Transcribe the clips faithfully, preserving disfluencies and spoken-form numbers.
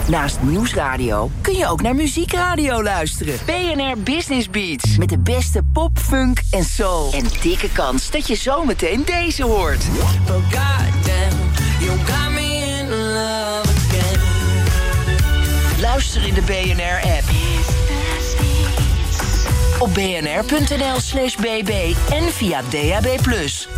Naast Nieuwsradio kun je ook naar muziekradio luisteren. B N R Business Beats. Met de beste pop, funk en soul. En dikke kans dat je zometeen deze hoort. Oh goddamn, you got me in love again. Luister in de B N R-app. Op bnr.nl slash bb en via D A B plus.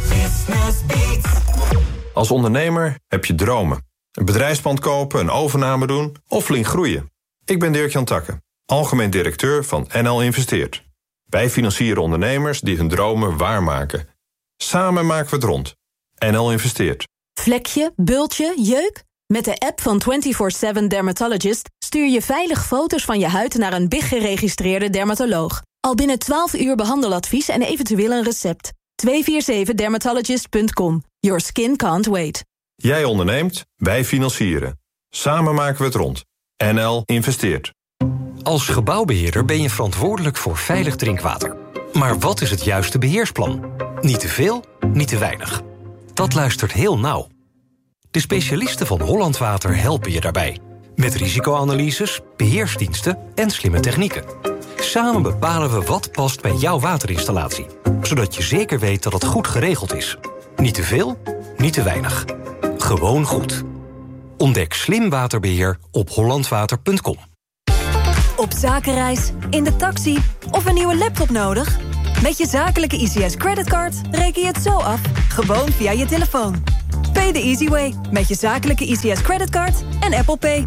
Als ondernemer heb je dromen. Een bedrijfspand kopen, een overname doen of flink groeien. Ik ben Dirk-Jan Takke, algemeen directeur van N L Investeert. Wij financieren ondernemers die hun dromen waarmaken. Samen maken we het rond. N L Investeert. Vlekje, bultje, jeuk? Met de app van vierentwintig zeven Dermatologist stuur je veilig foto's van je huid naar een B I G-geregistreerde dermatoloog. Al binnen twaalf uur behandeladvies en eventueel een recept. twee vier zeven dermatologist punt com. Your skin can't wait. Jij onderneemt, wij financieren. Samen maken we het rond. N L Investeert. Als gebouwbeheerder ben je verantwoordelijk voor veilig drinkwater. Maar wat is het juiste beheersplan? Niet te veel, niet te weinig. Dat luistert heel nauw. De specialisten van Holland Water helpen je daarbij. Met risicoanalyses, beheersdiensten en slimme technieken. Samen bepalen we wat past bij jouw waterinstallatie. Zodat je zeker weet dat het goed geregeld is. Niet te veel, niet te weinig. Gewoon goed. Ontdek slim waterbeheer op hollandwater punt com. Op zakenreis, in de taxi of een nieuwe laptop nodig? Met je zakelijke I C S creditcard reken je het zo af, gewoon via je telefoon. Pay the easy way, met je zakelijke I C S creditcard en Apple Pay.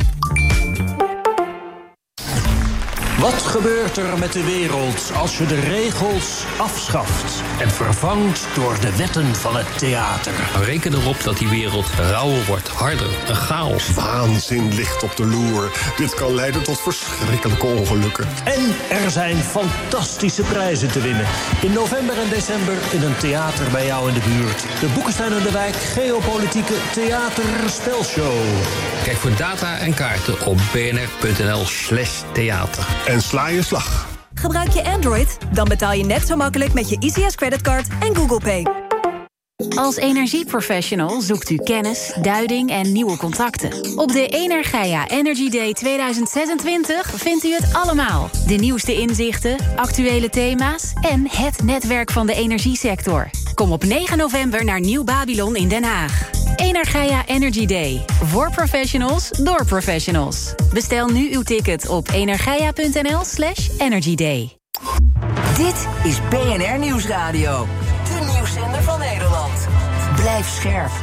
Wat gebeurt er met de wereld als je de regels afschaft en vervangt door de wetten van het theater? Reken erop dat die wereld rauwer wordt, harder, een chaos. Waanzin ligt op de loer. Dit kan leiden tot verschrikkelijke ongelukken. En er zijn fantastische prijzen te winnen. In november en december in een theater bij jou in de buurt. De Boekenstein en de Wijk Geopolitieke Theaterspelshow. Kijk voor data en kaarten op bnr.nl slash theater. En sla je slag. Gebruik je Android? Dan betaal je net zo makkelijk met je I C S creditcard en Google Pay. Als energieprofessional zoekt u kennis, duiding en nieuwe contacten. Op de Energia Energy Day tweeduizend zesentwintig vindt u het allemaal. De nieuwste inzichten, actuele thema's en het netwerk van de energiesector. Kom op negen november naar Nieuw Babylon in Den Haag. Energia Energy Day. Voor professionals, door professionals. Bestel nu uw ticket op energia.nl slash energyday. Dit is B N R Nieuwsradio. De nieuwszender van Nederland. Blijf scherp.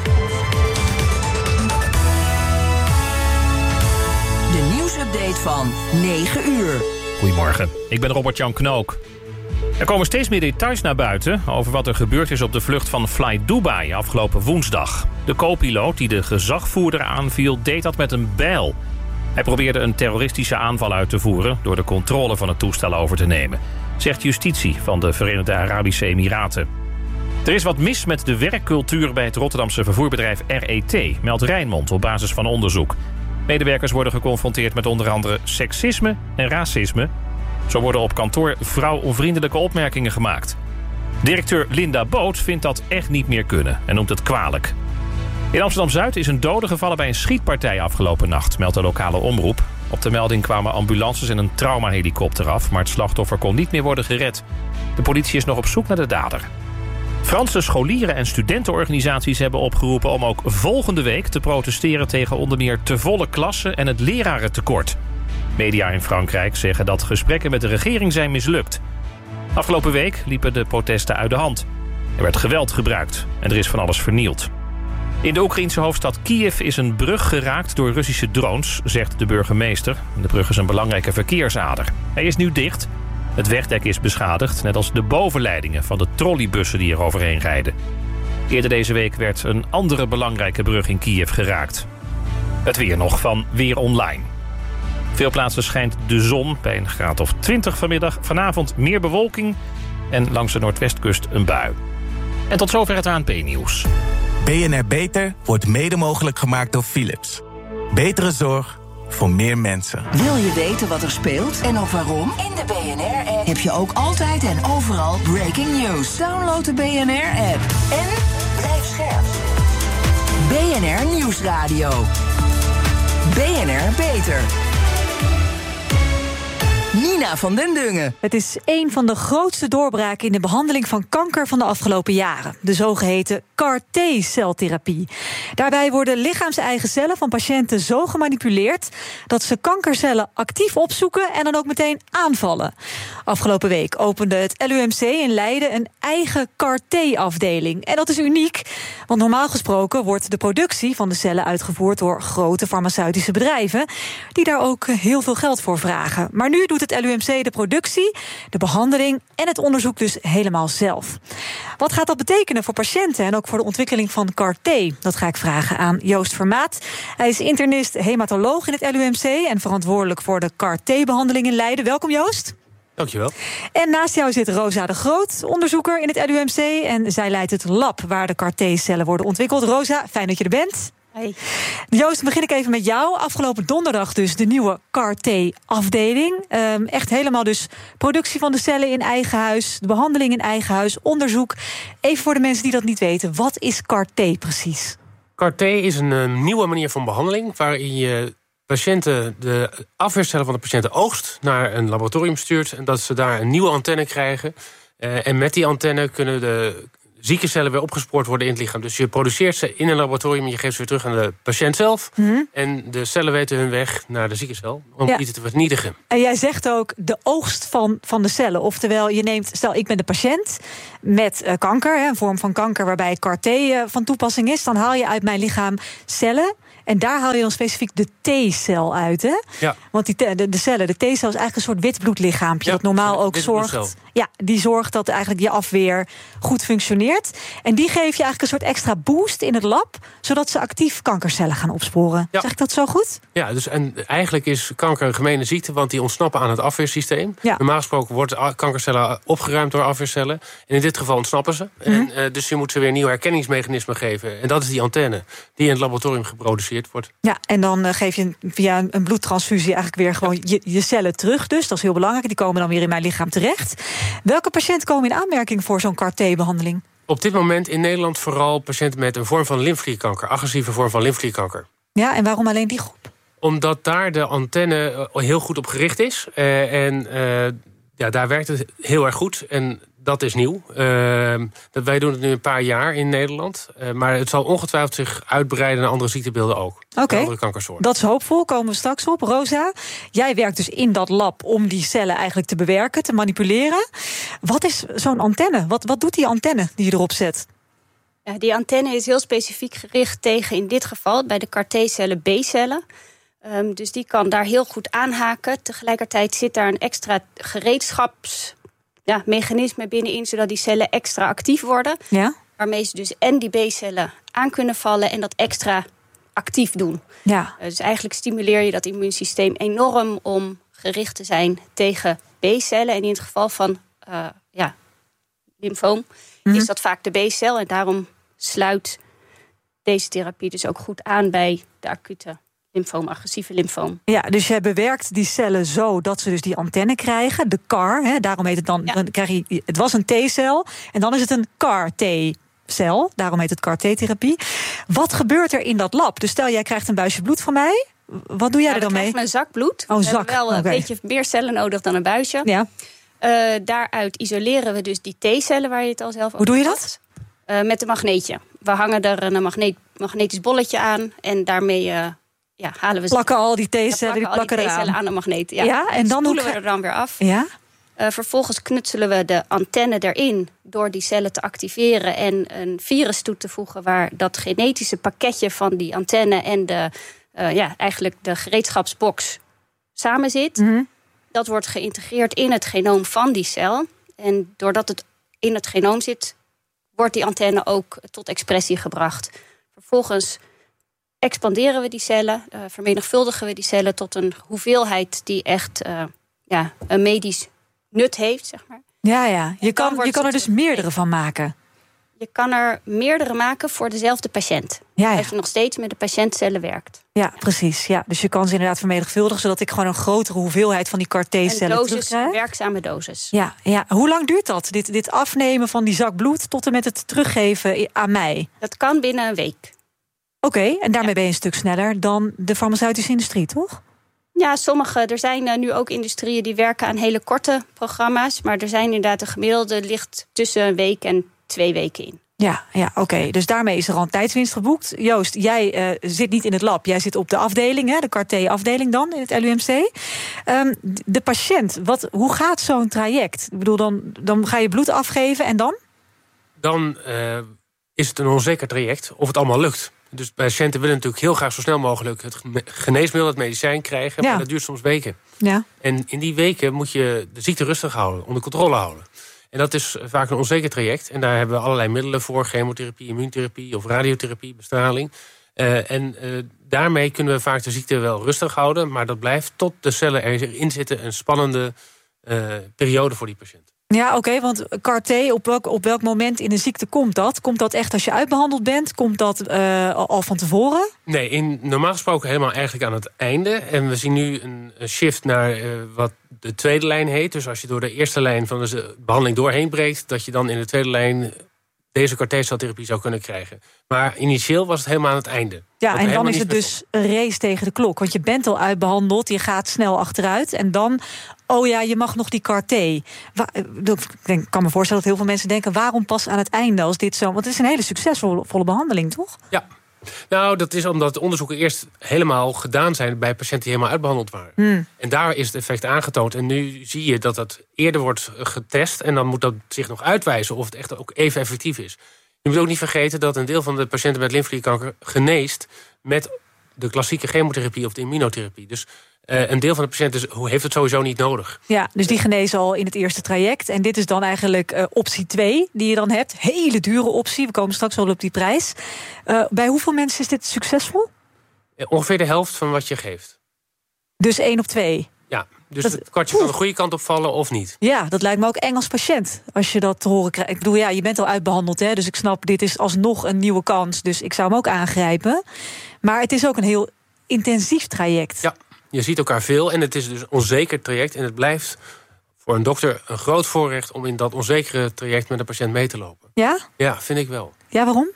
De nieuwsupdate van negen uur. Goedemorgen, ik ben Robert-Jan Knook. Er komen steeds meer details naar buiten over wat er gebeurd is op de vlucht van Fly Dubai afgelopen woensdag. De co-piloot die de gezagvoerder aanviel deed dat met een bijl. Hij probeerde een terroristische aanval uit te voeren door de controle van het toestel over te nemen, zegt justitie van de Verenigde Arabische Emiraten. Er is wat mis met de werkcultuur bij het Rotterdamse vervoerbedrijf R E T, meldt Rijnmond op basis van onderzoek. Medewerkers worden geconfronteerd met onder andere seksisme en racisme. Zo worden op kantoor vrouwonvriendelijke opmerkingen gemaakt. Directeur Linda Boot vindt dat echt niet meer kunnen en noemt het kwalijk. In Amsterdam-Zuid is een dode gevallen bij een schietpartij afgelopen nacht, meldt de lokale omroep. Op de melding kwamen ambulances en een traumahelikopter af, maar het slachtoffer kon niet meer worden gered. De politie is nog op zoek naar de dader. Franse scholieren en studentenorganisaties hebben opgeroepen om ook volgende week te protesteren tegen onder meer te volle klassen en het lerarentekort. Media in Frankrijk zeggen dat gesprekken met de regering zijn mislukt. Afgelopen week liepen de protesten uit de hand. Er werd geweld gebruikt en er is van alles vernield. In de Oekraïense hoofdstad Kiev is een brug geraakt door Russische drones, zegt de burgemeester. De brug is een belangrijke verkeersader. Hij is nu dicht. Het wegdek is beschadigd, net als de bovenleidingen van de trolleybussen die er overheen rijden. Eerder deze week werd een andere belangrijke brug in Kiev geraakt. Het weer nog van Weer Online. Veel plaatsen schijnt de zon bij een graad of twintig vanmiddag. Vanavond meer bewolking en langs de noordwestkust een bui. En tot zover het A N P-nieuws. B N R Beter wordt mede mogelijk gemaakt door Philips. Betere zorg voor meer mensen. Wil je weten wat er speelt en ook waarom? In de B N R-app heb je ook altijd en overal breaking news. Download de B N R-app en blijf scherp. B N R Nieuwsradio. B B N R Beter. Nina van den Dungen. Het is een van de grootste doorbraken in de behandeling van kanker van de afgelopen jaren. De zogeheten C A R T-celtherapie. Daarbij worden lichaams-eigen cellen van patiënten zo gemanipuleerd dat ze kankercellen actief opzoeken en dan ook meteen aanvallen. Afgelopen week opende het L U M C in Leiden een eigen C A R T-afdeling. En dat is uniek, want normaal gesproken wordt de productie van de cellen uitgevoerd door grote farmaceutische bedrijven, die daar ook heel veel geld voor vragen. Maar nu doet het L U M C de productie, de behandeling en het onderzoek dus helemaal zelf. Wat gaat dat betekenen voor patiënten en ook voor de ontwikkeling van C A R T? Dat ga ik vragen aan Joost Vermaat. Hij is internist hematoloog in het L U M C en verantwoordelijk voor de C A R T-behandeling in Leiden. Welkom Joost. Dankjewel. En naast jou zit Rosa de Groot, onderzoeker in het L U M C. En zij leidt het lab waar de C A R T-cellen worden ontwikkeld. Rosa, fijn dat je er bent. Hey. Joost, begin ik even met jou. Afgelopen donderdag dus de nieuwe C A R T-afdeling. Um, echt helemaal dus productie van de cellen in eigen huis, de behandeling in eigen huis, onderzoek. Even voor de mensen die dat niet weten, wat is C A R T precies? C A R T is een, een nieuwe manier van behandeling waarin je patiënten de afweercellen van de patiënten oogst, naar een laboratorium stuurt en dat ze daar een nieuwe antenne krijgen. Uh, en met die antenne kunnen de zieke cellen weer opgespoord worden in het lichaam. Dus je produceert ze in een laboratorium en je geeft ze weer terug aan de patiënt zelf. Mm-hmm. En de cellen weten hun weg naar de zieke cel om ja. die te vernietigen. En jij zegt ook de oogst van, van de cellen. Oftewel, je neemt, stel ik ben de patiënt met uh, kanker, hè, een vorm van kanker waarbij C A R T uh, van toepassing is. Dan haal je uit mijn lichaam cellen. En daar haal je dan specifiek de T-cel uit, hè? Ja. Want die te, de, de cellen, de T-cel is eigenlijk een soort wit bloedlichaampje. Ja, dat normaal ook zorgt. Ja, die zorgt dat eigenlijk je afweer goed functioneert. En die geef je eigenlijk een soort extra boost in het lab, zodat ze actief kankercellen gaan opsporen. Ja. Zeg ik dat zo goed? Ja, dus en eigenlijk is kanker een gemene ziekte, want die ontsnappen aan het afweersysteem. Ja. Normaal gesproken worden kankercellen opgeruimd door afweercellen. En in dit geval ontsnappen ze. Mm-hmm. En, uh, dus je moet ze weer een nieuw herkenningsmechanisme geven. En dat is die antenne die in het laboratorium geproduceerd wordt. Ja, en dan uh, geef je via een bloedtransfusie eigenlijk weer gewoon je, je cellen terug. Dus dat is heel belangrijk. Die komen dan weer in mijn lichaam terecht. Welke patiënten komen in aanmerking voor zo'n C A R T-behandeling? Op dit moment in Nederland vooral patiënten met een vorm van lymfeklierkanker, agressieve vorm van lymfeklierkanker. Ja, en waarom alleen die groep? Omdat daar de antenne heel goed op gericht is. Uh, en uh, ja, daar werkt het heel erg goed. En dat is nieuw. Uh, dat wij doen het nu een paar jaar in Nederland. Uh, maar het zal ongetwijfeld zich uitbreiden naar andere ziektebeelden ook. Oké, okay. Andere kankersoorten. Dat is hoopvol, komen we straks op. Rosa, jij werkt dus in dat lab om die cellen eigenlijk te bewerken, te manipuleren. Wat is zo'n antenne? Wat, wat doet die antenne die je erop zet? Ja, die antenne is heel specifiek gericht tegen, in dit geval, bij de C A R T-cellen, B-cellen. Um, dus die kan daar heel goed aanhaken. Tegelijkertijd zit daar een extra gereedschaps... Ja, mechanisme binnenin, zodat die cellen extra actief worden. Ja. Waarmee ze dus en die B-cellen aan kunnen vallen en dat extra actief doen. Ja. Dus eigenlijk stimuleer je dat immuunsysteem enorm om gericht te zijn tegen B-cellen. En in het geval van uh, ja, lymfoom mm-hmm. is dat vaak de B-cel. En daarom sluit deze therapie dus ook goed aan bij de acute lymfoom, agressieve lymfoom. Ja, dus jij bewerkt die cellen zo dat ze dus die antenne krijgen, de C A R. Hè, daarom heet het dan, ja. dan krijg je, het was een T-cel en dan is het een C A R T-cel. Daarom heet het C A R T-therapie. Wat gebeurt er in dat lab? Dus stel, jij krijgt een buisje bloed van mij. Wat doe jij ja, er dan mee? Een zak bloed. Oh, we zak. hebben wel een okay. beetje meer cellen nodig dan een buisje. Ja. Uh, daaruit isoleren we dus die T-cellen waar je het al zelf over Hoe doe je had. dat? Uh, met een magneetje. We hangen er een magneet, magnetisch bolletje aan en daarmee Uh, Ja, halen we plakken al die T-cellen, die plakken die eraan. aan de magneet. Ja, ja en dan spoelen we er dan weer af. Ja? Uh, vervolgens knutselen we de antenne erin door die cellen te activeren en een virus toe te voegen waar dat genetische pakketje van die antenne en de, uh, ja, eigenlijk de gereedschapsbox samen zit. Mm-hmm. Dat wordt geïntegreerd in het genoom van die cel. En doordat het in het genoom zit, wordt die antenne ook tot expressie gebracht. Vervolgens expanderen we die cellen, uh, vermenigvuldigen we die cellen tot een hoeveelheid die echt uh, ja, een medisch nut heeft, zeg maar. Ja, ja. Je kan, je kan er dus meerdere van maken. Je kan er meerdere maken voor dezelfde patiënt. Ja, ja. Als je nog steeds met de patiëntcellen werkt. Ja, precies. Ja. Dus je kan ze inderdaad vermenigvuldigen, zodat ik gewoon een grotere hoeveelheid van die C A R T-cellen terugkrijg. Een werkzame dosis. Ja, ja. Hoe lang duurt dat? Dit, dit afnemen van die zak bloed tot en met het teruggeven aan mij? Dat kan binnen een week. Oké, okay, en daarmee ben je een stuk sneller dan de farmaceutische industrie, toch? Ja, sommige. Er zijn uh, nu ook industrieën die werken aan hele korte programma's. Maar er zijn inderdaad, de gemiddelde ligt tussen een week en twee weken in. Ja, ja oké. Okay. Dus daarmee is er al een tijdswinst geboekt. Joost, jij uh, zit niet in het lab. Jij zit op de afdeling, hè, de C A R T-afdeling dan, in het L U M C. Um, de patiënt, wat, hoe gaat zo'n traject? Ik bedoel, dan, dan ga je bloed afgeven en dan? Dan uh, is het een onzeker traject of het allemaal lukt. Dus patiënten willen natuurlijk heel graag zo snel mogelijk het geneesmiddel, het medicijn krijgen. Ja. Maar dat duurt soms weken. Ja. En in die weken moet je de ziekte rustig houden, onder controle houden. En dat is vaak een onzeker traject. En daar hebben we allerlei middelen voor. Chemotherapie, immuuntherapie of radiotherapie, bestraling. Uh, en uh, daarmee kunnen we vaak de ziekte wel rustig houden. Maar dat blijft tot de cellen erin zitten een spannende uh, periode voor die patiënt. Ja, oké, okay, want C A R T, op welk, op welk moment in de ziekte komt dat? Komt dat echt als je uitbehandeld bent? Komt dat uh, al van tevoren? Nee, in, normaal gesproken helemaal eigenlijk aan het einde. En we zien nu een, een shift naar uh, wat de tweede lijn heet. Dus als je door de eerste lijn van de behandeling doorheen breekt, dat je dan in de tweede lijn deze C A R T-celtherapie zou kunnen krijgen. Maar initieel was het helemaal aan het einde. Ja, en dan is het dus een race tegen de klok. Want je bent al uitbehandeld, je gaat snel achteruit. En dan, oh ja, je mag nog die C A R T. Ik kan me voorstellen dat heel veel mensen denken, waarom pas aan het einde als dit zo? Want het is een hele succesvolle behandeling, toch? Ja. Nou, dat is omdat de onderzoeken eerst helemaal gedaan zijn bij patiënten die helemaal uitbehandeld waren. Hmm. En daar is het effect aangetoond. En nu zie je dat het eerder wordt getest. En dan moet dat zich nog uitwijzen of het echt ook even effectief is. Je moet ook niet vergeten dat een deel van de patiënten met lymfeklierkanker geneest met de klassieke chemotherapie of de immunotherapie. Dus uh, een deel van de patiënten heeft het sowieso niet nodig. Ja, dus die genezen al in het eerste traject. En dit is dan eigenlijk uh, optie twee die je dan hebt. Hele dure optie, we komen straks wel op die prijs. Uh, bij hoeveel mensen is dit succesvol? Uh, ongeveer de helft van wat je geeft. Dus één op twee? Ja, dus dat, het kwartje kan de goede kant opvallen of niet. Ja, dat lijkt me ook eng als patiënt, als je dat te horen krijgt. Ik bedoel, ja, je bent al uitbehandeld, hè, dus ik snap, dit is alsnog een nieuwe kans. Dus ik zou hem ook aangrijpen. Maar het is ook een heel intensief traject. Ja, je ziet elkaar veel en het is dus een onzeker traject. En het blijft voor een dokter een groot voorrecht om in dat onzekere traject met een patiënt mee te lopen. Ja? Ja, vind ik wel. Ja, waarom?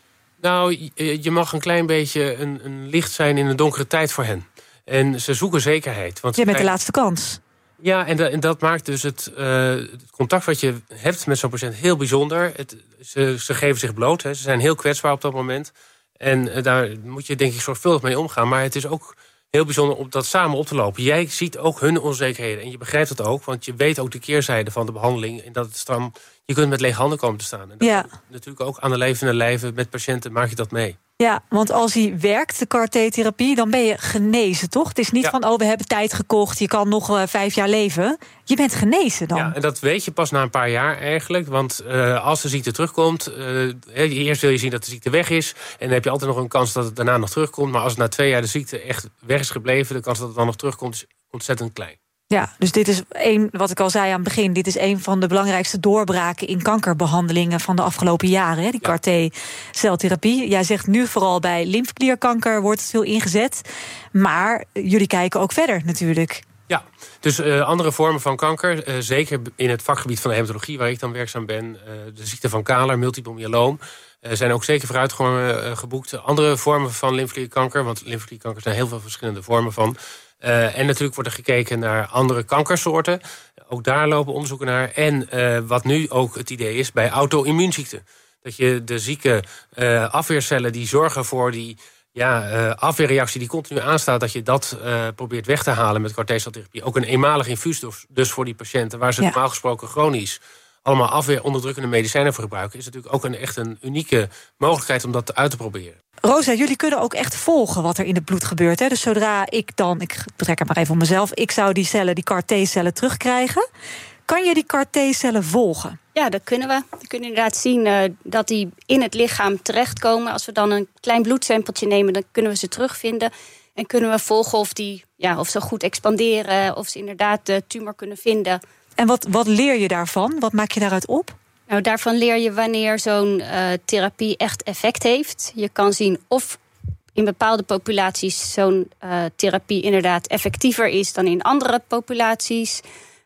Nou, je mag een klein beetje een, een licht zijn in een donkere tijd voor hen. En ze zoeken zekerheid. Want je bent de laatste kans. Ja, en, da, en dat maakt dus het, uh, het contact wat je hebt met zo'n patiënt heel bijzonder. Het, ze, ze geven zich bloot, hè. Ze zijn heel kwetsbaar op dat moment. En uh, daar moet je denk ik zorgvuldig mee omgaan. Maar het is ook heel bijzonder om dat samen op te lopen. Jij ziet ook hun onzekerheden. En je begrijpt het ook, want je weet ook de keerzijde van de behandeling. En dat het stram, je kunt met lege handen komen te staan. En dat ja. natuurlijk ook aan de levende lijven met patiënten maak je dat mee. Ja, want als hij werkt, de C A R T-therapie, dan ben je genezen, toch? Het is niet ja. van, oh, we hebben tijd gekocht, je kan nog uh, vijf jaar leven. Je bent genezen dan. Ja, en dat weet je pas na een paar jaar eigenlijk. Want uh, als de ziekte terugkomt, uh, eerst wil je zien dat de ziekte weg is. En dan heb je altijd nog een kans dat het daarna nog terugkomt. Maar als het na twee jaar de ziekte echt weg is gebleven, de kans dat het dan nog terugkomt is ontzettend klein. Ja, dus dit is een, wat ik al zei aan het begin, dit is een van de belangrijkste doorbraken in kankerbehandelingen van de afgelopen jaren, hè, die ja. C A R T-celtherapie. Jij zegt nu vooral bij lymfeklierkanker wordt het veel ingezet, maar jullie kijken ook verder natuurlijk. Ja, dus uh, andere vormen van kanker, uh, zeker in het vakgebied van de hematologie waar ik dan werkzaam ben, uh, de ziekte van Kahler, multiple myeloom, uh, zijn ook zeker vooruitgangen uh, geboekt. Andere vormen van lymfeklierkanker, want lymfeklierkanker zijn heel veel verschillende vormen van. Uh, en natuurlijk wordt er gekeken naar andere kankersoorten. Ook daar lopen onderzoeken naar. En uh, wat nu ook het idee is bij auto-immuunziekten. Dat je de zieke uh, afweercellen die zorgen voor die ja, uh, afweerreactie die continu aanstaat, dat je dat uh, probeert weg te halen met C A R T-celtherapie. Ook een eenmalig infuus dus voor die patiënten, waar ze ja. normaal gesproken chronisch allemaal afweeronderdrukkende medicijnen voor gebruiken, is natuurlijk ook een echt een unieke mogelijkheid om dat uit te proberen. Rosa, jullie kunnen ook echt volgen wat er in het bloed gebeurt. Hè? Dus zodra ik dan, ik betrek het maar even op mezelf, ik zou die cellen, die C A R T-cellen terugkrijgen. Kan je die C A R T-cellen volgen? Ja, dat kunnen we. We kunnen inderdaad zien uh, dat die in het lichaam terechtkomen. Als we dan een klein bloedstempeltje nemen, dan kunnen we ze terugvinden. En kunnen we volgen of, die, ja, of ze goed expanderen, of ze inderdaad de tumor kunnen vinden. En wat, wat leer je daarvan? Wat maak je daaruit op? Nou, daarvan leer je wanneer zo'n uh, therapie echt effect heeft. Je kan zien of in bepaalde populaties zo'n uh, therapie inderdaad effectiever is dan in andere populaties.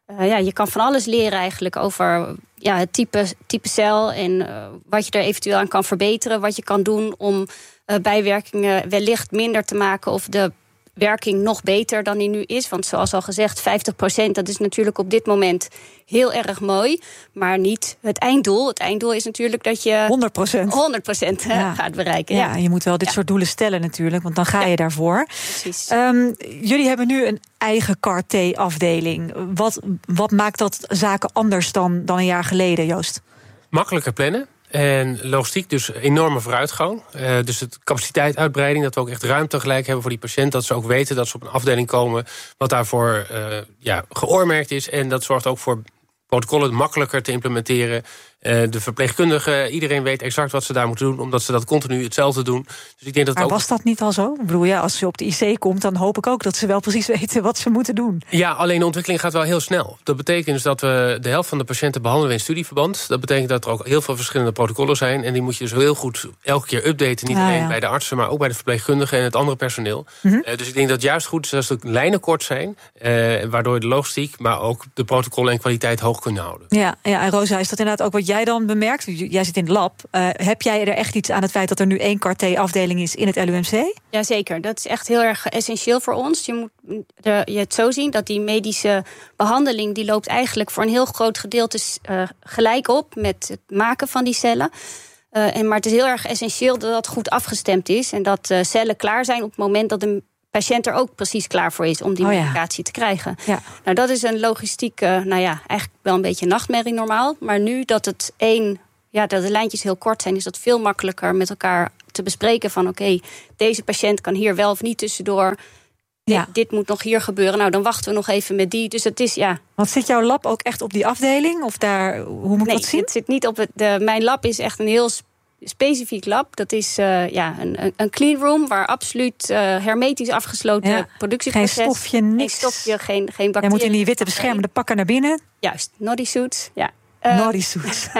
Uh, ja, je kan van alles leren eigenlijk over ja, het type, type cel en uh, wat je er eventueel aan kan verbeteren. Wat je kan doen om uh, bijwerkingen wellicht minder te maken of de werking nog beter dan die nu is. Want zoals al gezegd, vijftig procent, dat is natuurlijk op dit moment heel erg mooi. Maar niet het einddoel. Het einddoel is natuurlijk dat je honderd procent, honderd procent ja. gaat bereiken. Ja, ja, je moet wel dit ja. soort doelen stellen natuurlijk, want dan ga je ja. daarvoor. Precies. Um, jullie hebben nu een eigen C A R T-afdeling. Wat, wat maakt dat zaken anders dan, dan een jaar geleden, Joost? Makkelijker plannen. En logistiek dus enorme vooruitgang. Uh, dus het capaciteituitbreiding, dat we ook echt ruimte gelijk hebben voor die patiënt. Dat ze ook weten dat ze op een afdeling komen wat daarvoor uh, ja, geoormerkt is. En dat zorgt ook voor protocollen makkelijker te implementeren. Uh, de verpleegkundigen, iedereen weet exact wat ze daar moeten doen, omdat ze dat continu hetzelfde doen. Dus ik denk dat maar ook... was dat niet al zo? Ik bedoel, ja, als je op de I C komt, dan hoop ik ook dat ze wel precies weten wat ze moeten doen. Ja, alleen de ontwikkeling gaat wel heel snel. Dat betekent dus dat we de helft van de patiënten behandelen in studieverband. Dat betekent dat er ook heel veel verschillende protocollen zijn. En die moet je dus heel goed elke keer updaten. Niet ah, alleen ja. bij de artsen, maar ook bij de verpleegkundigen en het andere personeel. Mm-hmm. Uh, dus ik denk dat het juist goed is als de lijnen kort zijn. Uh, waardoor de logistiek, maar ook de protocollen en kwaliteit hoog kunnen houden. Ja, ja, en Rosa, is dat inderdaad ook wat jij dan bemerkt? Jij zit in het lab. Uh, heb jij er echt iets aan het feit dat er nu één C A R T-afdeling is in het L U M C? Jazeker, dat is echt heel erg essentieel voor ons. Je moet de, je het zo zien dat die medische behandeling, die loopt eigenlijk voor een heel groot gedeelte uh, gelijk op met het maken van die cellen. Uh, en, maar het is heel erg essentieel dat dat goed afgestemd is en dat uh, cellen klaar zijn op het moment dat de patiënt er ook precies klaar voor is om die oh, ja. medicatie te krijgen. Ja. Nou, dat is een logistiek, uh, nou ja, eigenlijk wel een beetje nachtmerrie normaal. Maar nu dat het één, ja, dat de lijntjes heel kort zijn, is dat veel makkelijker met elkaar te bespreken van oké, okay, deze patiënt kan hier wel of niet tussendoor. Ja. Dit, dit moet nog hier gebeuren. Nou, dan wachten we nog even met die. Dus het is, ja. Want zit jouw lab ook echt op die afdeling? Of daar, hoe moet ik nee, dat zien? Het zit niet op het. De, mijn lab is echt een heel specifiek lab. Dat is uh, ja, een, een clean room waar absoluut uh, hermetisch afgesloten ja, productieproces. Geen stofje, niks. Geen stofje, geen, geen bacteriën. Jij moet in die witte beschermende pakken naar binnen. Juist, noddy suits. Ja. Uh, noddy suits.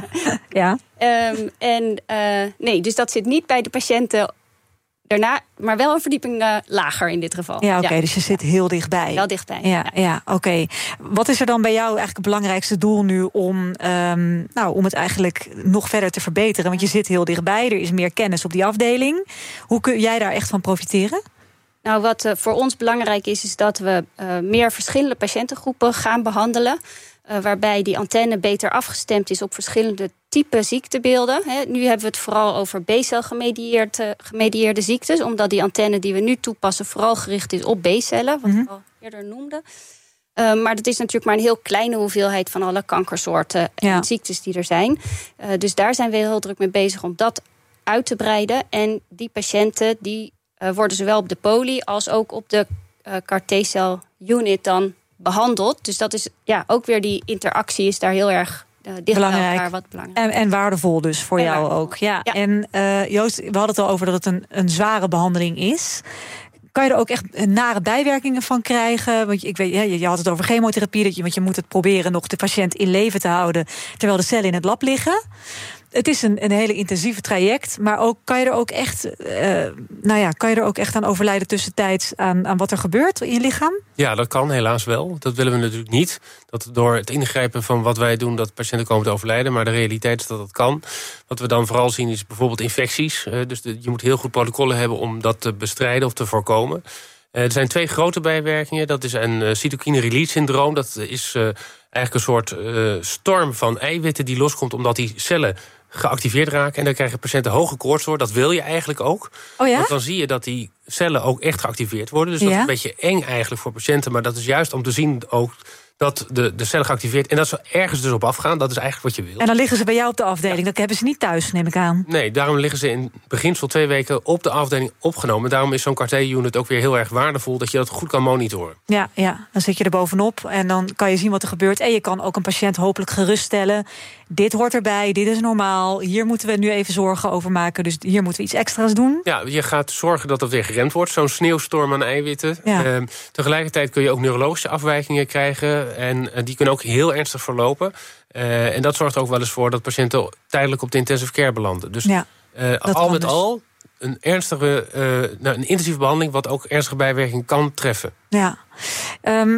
ja. Um, en uh, nee, dus dat zit niet bij de patiënten daarna, maar wel een verdieping uh, lager in dit geval. Ja, oké, okay, ja. dus je zit heel dichtbij. Wel dichtbij. Ja, ja. ja oké. Okay. Wat is er dan bij jou eigenlijk het belangrijkste doel nu om, um, nou, om het eigenlijk nog verder te verbeteren? Want je zit heel dichtbij, er is meer kennis op die afdeling. Hoe kun jij daar echt van profiteren? Nou, wat uh, voor ons belangrijk is, is dat we uh, meer verschillende patiëntengroepen gaan behandelen. Uh, waarbij die antenne beter afgestemd is op verschillende type ziektebeelden. He, nu hebben we het vooral over B-cel gemedieerde, gemedieerde ziektes, omdat die antenne die we nu toepassen vooral gericht is op B-cellen, wat mm-hmm. ik al eerder noemde. Uh, maar dat is natuurlijk maar een heel kleine hoeveelheid van alle kankersoorten ja. en ziektes die er zijn. Uh, dus daar zijn we heel druk mee bezig om dat uit te breiden. En die patiënten die uh, worden zowel op de poli als ook op de uh, C A R T-cel unit dan behandeld. Dus dat is ja ook weer die interactie is daar heel erg uh, dicht belangrijk. bij elkaar. Wat belangrijk. En, en waardevol dus voor en jou waardevol. ook. Ja. ja. En uh, Joost, we hadden het al over dat het een, een zware behandeling is. Kan je er ook echt nare bijwerkingen van krijgen? Want ik weet, je, je had het over chemotherapie, dat je, want je moet het proberen nog de patiënt in leven te houden terwijl de cellen in het lab liggen. Het is een, een hele intensieve traject, maar ook kan je er ook echt, uh, nou ja, kan je er ook echt aan overlijden tussentijds aan, aan wat er gebeurt in je lichaam? Ja, dat kan helaas wel. Dat willen we natuurlijk niet. Dat door het ingrijpen van wat wij doen, dat patiënten komen te overlijden. Maar de realiteit is dat dat kan. Wat we dan vooral zien is bijvoorbeeld infecties. Uh, dus de, je moet heel goed protocollen hebben om dat te bestrijden of te voorkomen. Uh, er zijn twee grote bijwerkingen. Dat is een uh, cytokine release syndroom. Dat is uh, eigenlijk een soort uh, storm van eiwitten die loskomt omdat die cellen geactiveerd raken. En dan krijgen patiënten hoge koorts door. Dat wil je eigenlijk ook. Oh ja? Want dan zie je dat die cellen ook echt geactiveerd worden. Dus dat ja? is een beetje eng eigenlijk voor patiënten. Maar dat is juist om te zien ook dat de, de cellen geactiveerd en dat ze ergens dus op afgaan. Dat is eigenlijk wat je wil. En dan liggen ze bij jou op de afdeling. Ja. Dat hebben ze niet thuis, neem ik aan. Nee, daarom liggen ze in beginsel twee weken op de afdeling opgenomen. Daarom is zo'n C A R T-unit ook weer heel erg waardevol, dat je dat goed kan monitoren. Ja, ja, dan zit je er bovenop en dan kan je zien wat er gebeurt. En je kan ook een patiënt hopelijk geruststellen. Dit hoort erbij, dit is normaal. Hier moeten we nu even zorgen over maken. Dus hier moeten we iets extra's doen. Ja, je gaat zorgen dat dat weer geremd wordt. Zo'n sneeuwstorm aan eiwitten. Ja. Uh, tegelijkertijd kun je ook neurologische afwijkingen krijgen. En uh, die kunnen ook heel ernstig verlopen. Uh, en dat zorgt ook wel eens voor dat patiënten tijdelijk op de intensive care belanden. Dus ja, uh, al met dus. al een ernstige, uh, nou, een intensieve behandeling wat ook ernstige bijwerking kan treffen. Ja. Um,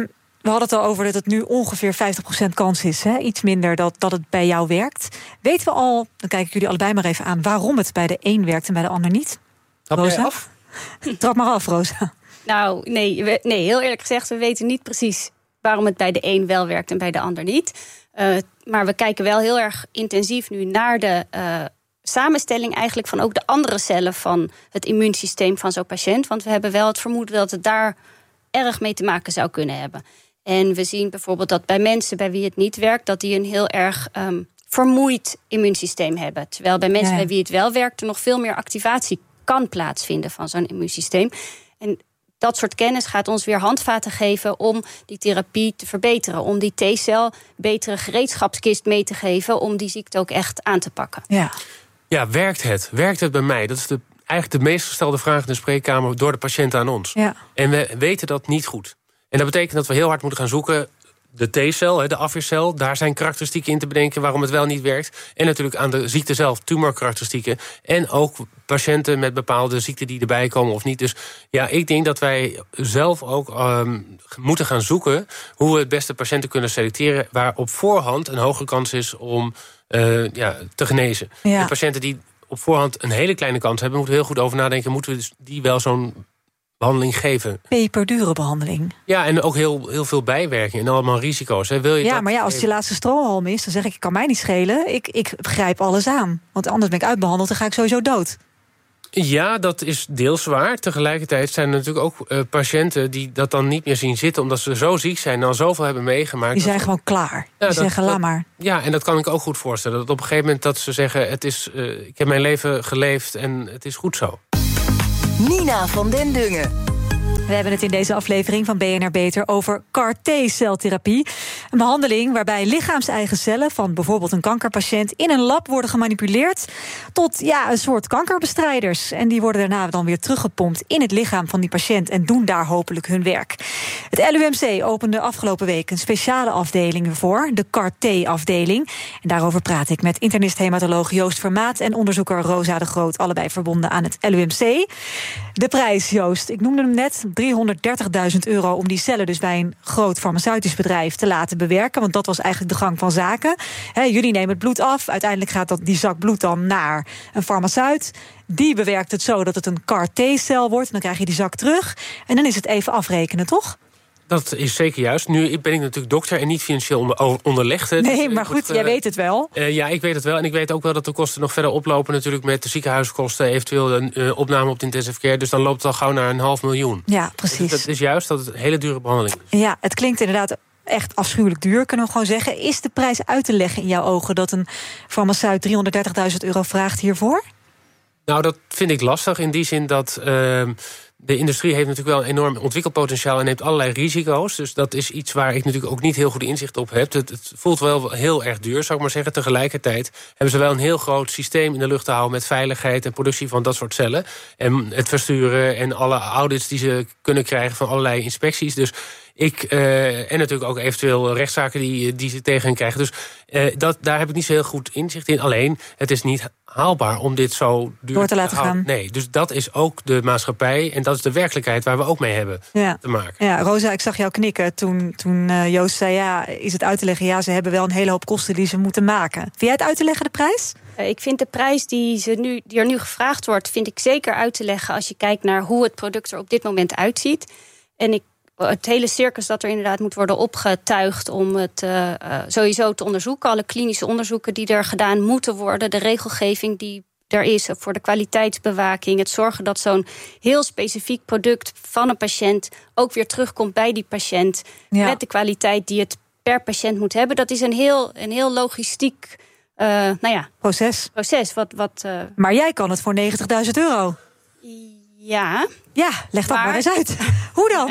We hadden het al over dat het nu ongeveer vijftig procent kans is. Hè? Iets minder dat, dat het bij jou werkt. Weten we al, dan kijk ik jullie allebei maar even aan, waarom het bij de een werkt en bij de ander niet? Trap Rosa? jij af? Trap maar af, Rosa. Nou, nee, we, nee, heel eerlijk gezegd, we weten niet precies waarom het bij de een wel werkt en bij de ander niet. Uh, maar we kijken wel heel erg intensief nu naar de uh, samenstelling eigenlijk van ook de andere cellen van het immuunsysteem van zo'n patiënt. Want we hebben wel het vermoeden dat het daar erg mee te maken zou kunnen hebben. En we zien bijvoorbeeld dat bij mensen bij wie het niet werkt, dat die een heel erg um, vermoeid immuunsysteem hebben. Terwijl bij mensen ja. bij wie het wel werkt, er nog veel meer activatie kan plaatsvinden van zo'n immuunsysteem. En dat soort kennis gaat ons weer handvaten geven om die therapie te verbeteren. Om die T-cel betere gereedschapskist mee te geven om die ziekte ook echt aan te pakken. Ja, ja werkt het? Werkt het bij mij? Dat is de, eigenlijk de meest gestelde vraag in de spreekkamer door de patiënt aan ons. Ja. En we weten dat niet goed. En dat betekent dat we heel hard moeten gaan zoeken. De T-cel, de afweercel, daar zijn karakteristieken in te bedenken waarom het wel niet werkt. En natuurlijk aan de ziekte zelf, tumorkarakteristieken. En ook patiënten met bepaalde ziekten die erbij komen of niet. Dus ja, ik denk dat wij zelf ook um, moeten gaan zoeken hoe we het beste patiënten kunnen selecteren waar op voorhand een hoge kans is om uh, ja, te genezen. Ja. En patiënten die op voorhand een hele kleine kans hebben, moeten we heel goed over nadenken, moeten we dus die wel zo'n behandeling geven. Peperdure behandeling. Ja, en ook heel, heel veel bijwerkingen en allemaal risico's. Hè. Wil je ja, dat maar ja, als het je laatste strohalm is, dan zeg ik, ik kan mij niet schelen. Ik, ik grijp alles aan. Want anders ben ik uitbehandeld en ga ik sowieso dood. Ja, dat is deels waar. Tegelijkertijd zijn er natuurlijk ook uh, patiënten die dat dan niet meer zien zitten, omdat ze zo ziek zijn en al zoveel hebben meegemaakt. Die zijn dat, gewoon klaar. Ja, die dat, zeggen, laat dat, maar. Ja, en dat kan ik ook goed voorstellen. Dat op een gegeven moment dat ze zeggen, het is, uh, ik heb mijn leven geleefd en het is goed zo. Nina van den Dungen. We hebben het in deze aflevering van B N R Beter over C A R T-celtherapie. Een behandeling waarbij lichaams-eigen cellen van bijvoorbeeld een kankerpatiënt in een lab worden gemanipuleerd tot ja, een soort kankerbestrijders. En die worden daarna dan weer teruggepompt in het lichaam van die patiënt en doen daar hopelijk hun werk. Het L U M C opende afgelopen week een speciale afdeling voor, de C A R T-afdeling. En daarover praat ik met internist-hematoloog Joost Vermaat en onderzoeker Rosa de Groot, allebei verbonden aan het L U M C. De prijs, Joost, ik noemde hem net, driehonderddertigduizend euro om die cellen dus bij een groot farmaceutisch bedrijf te laten bewerken. Want dat was eigenlijk de gang van zaken. He, jullie nemen het bloed af. Uiteindelijk gaat dat, die zak bloed dan naar een farmaceut. Die bewerkt het zo dat het een C A R T-cel wordt. En dan krijg je die zak terug. En dan is het even afrekenen, toch? Dat is zeker juist. Nu ben ik natuurlijk dokter en niet financieel onder, onderlegd. Hè. Nee, dus, maar goed, uh, jij weet het wel. Uh, ja, ik weet het wel. En ik weet ook wel dat de kosten nog verder oplopen natuurlijk met de ziekenhuiskosten, eventueel een uh, opname op de intensive care. Dus dan loopt het al gauw naar een half miljoen. Ja, precies. Dus dat is juist dat het een hele dure behandeling is. Ja, het klinkt inderdaad echt afschuwelijk duur, kunnen we gewoon zeggen. Is de prijs uit te leggen in jouw ogen dat een farmaceut driehonderddertigduizend euro vraagt hiervoor? Nou, dat vind ik lastig in die zin dat Uh, de industrie heeft natuurlijk wel een enorm ontwikkelpotentiaal en neemt allerlei risico's. Dus dat is iets waar ik natuurlijk ook niet heel goed inzicht op heb. Het, het voelt wel heel erg duur, zou ik maar zeggen. Tegelijkertijd hebben ze wel een heel groot systeem in de lucht te houden met veiligheid en productie van dat soort cellen. En het versturen en alle audits die ze kunnen krijgen van allerlei inspecties. Dus ik, uh, en natuurlijk ook eventueel rechtszaken die, die ze tegen hen krijgen. Dus uh, dat, daar heb ik niet zo heel goed inzicht in. Alleen, het is niet haalbaar om dit zo duur door te laten te gaan. Nee, dus dat is ook de maatschappij en dat is de werkelijkheid waar we ook mee hebben ja. te maken. Ja, Rosa, ik zag jou knikken toen, toen uh, Joost zei, ja, is het uit te leggen? Ja, ze hebben wel een hele hoop kosten die ze moeten maken. Vind jij het uit te leggen, de prijs? Ik vind de prijs die, ze nu, die er nu gevraagd wordt, vind ik zeker uit te leggen als je kijkt naar hoe het product er op dit moment uitziet. En ik het hele circus dat er inderdaad moet worden opgetuigd om het uh, uh, sowieso te onderzoeken. Alle klinische onderzoeken die er gedaan moeten worden. De regelgeving die er is voor de kwaliteitsbewaking. Het zorgen dat zo'n heel specifiek product van een patiënt ook weer terugkomt bij die patiënt. Ja. Met de kwaliteit die het per patiënt moet hebben. Dat is een heel, een heel logistiek uh, nou ja, proces. proces wat, wat, uh... Maar jij kan het voor negentigduizend euro. Ja. Ja, leg dat maar, maar eens uit. Hoe dan?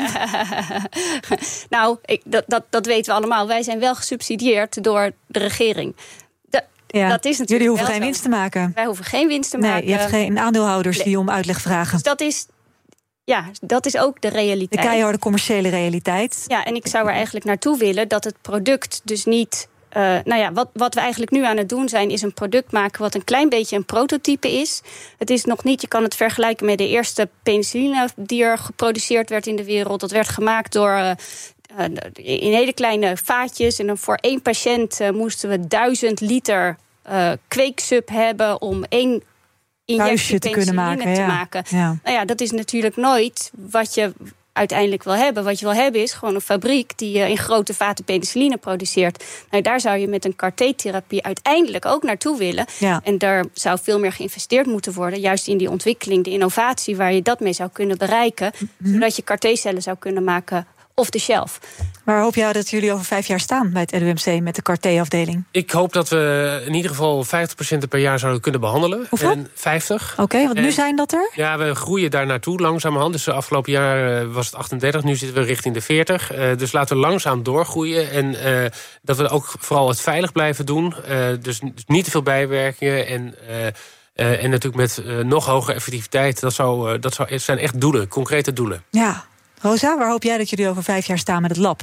nou, ik, dat, dat, dat weten we allemaal. Wij zijn wel gesubsidieerd door de regering. De, ja. dat is natuurlijk Jullie hoeven wel geen zo. winst te maken. Wij hoeven geen winst te nee, maken. Je hebt geen aandeelhouders nee. die om uitleg vragen. Dus dat is, ja, dat is ook de realiteit. De keiharde commerciële realiteit. Ja, en ik zou er eigenlijk naartoe willen dat het product dus niet Uh, nou ja, wat, wat we eigenlijk nu aan het doen zijn, is een product maken wat een klein beetje een prototype is. Het is nog niet, je kan het vergelijken met de eerste penicilline die er geproduceerd werd in de wereld. Dat werd gemaakt door uh, uh, in hele kleine vaatjes. En dan voor één patiënt uh, moesten we duizend liter uh, kweeksub hebben om één injectie te kunnen maken. te ja. maken. Ja. Nou ja, dat is natuurlijk nooit wat je uiteindelijk wil hebben. Wat je wil hebben is gewoon een fabriek die in grote vaten penicilline produceert. Nou, daar zou je met een C A R T-therapie uiteindelijk ook naartoe willen. Ja. En daar zou veel meer geïnvesteerd moeten worden. Juist in die ontwikkeling, de innovatie waar je dat mee zou kunnen bereiken. Mm-hmm. Zodat je C A R T-cellen zou kunnen maken off the shelf. Waar hoop jij dat jullie over vijf jaar staan bij het L U M C met de C A R T-afdeling? Ik hoop dat we in ieder geval vijftig patiënten per jaar zouden kunnen behandelen. Hoeveel? En vijftig. Oké, okay, want nu en, zijn dat er? Ja, we groeien daar naartoe langzamerhand. Dus de afgelopen jaar was het achtendertig, nu zitten we richting de veertig. Uh, dus laten we langzaam doorgroeien. En uh, dat we ook vooral het veilig blijven doen. Uh, dus niet te veel bijwerkingen. En, uh, uh, en natuurlijk met uh, nog hogere effectiviteit. Dat, zou, uh, dat zou, zijn echt doelen, concrete doelen. Ja. Rosa, waar hoop jij dat jullie over vijf jaar staan met het lab?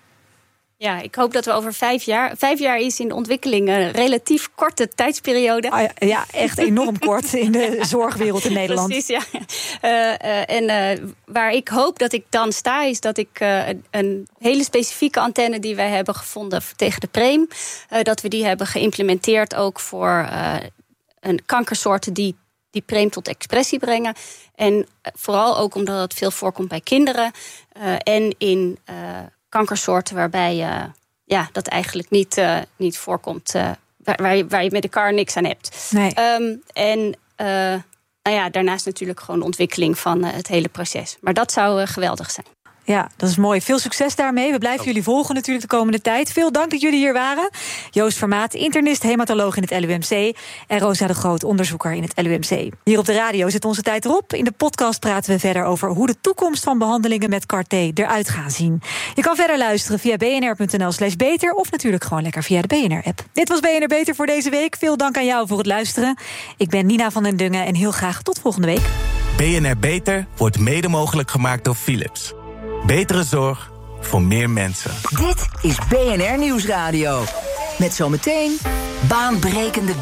Ja, ik hoop dat we over vijf jaar... Vijf jaar is in de ontwikkeling een relatief korte tijdsperiode. Ah, ja, ja, echt enorm kort in de zorgwereld in Nederland. Precies, ja. Uh, uh, en uh, waar ik hoop dat ik dan sta, is dat ik uh, een hele specifieke antenne die wij hebben gevonden tegen de preem, uh, dat we die hebben geïmplementeerd ook voor uh, een kankersoorten die die preem tot expressie brengen. En vooral ook omdat het veel voorkomt bij kinderen. Uh, en in uh, kankersoorten waarbij uh, ja, dat eigenlijk niet, uh, niet voorkomt. Uh, waar, waar, je, waar je met de C A R niks aan hebt. Nee. Um, en uh, nou ja, daarnaast natuurlijk gewoon de ontwikkeling van uh, het hele proces. Maar dat zou uh, geweldig zijn. Ja, dat is mooi. Veel succes daarmee. We blijven jullie volgen natuurlijk de komende tijd. Veel dank dat jullie hier waren. Joost Vermaat, internist, hematoloog in het L U M C. En Rosa de Groot, onderzoeker in het L U M C. Hier op de radio zit onze tijd erop. In de podcast praten we verder over hoe de toekomst van behandelingen met C A R T eruit gaan zien. Je kan verder luisteren via bnr.nl slash beter... of natuurlijk gewoon lekker via de B N R-app. Dit was B N R Beter voor deze week. Veel dank aan jou voor het luisteren. Ik ben Nina van den Dungen en heel graag tot volgende week. B N R Beter wordt mede mogelijk gemaakt door Philips. Betere zorg voor meer mensen. Dit is B N R Nieuwsradio. Met zometeen baanbrekende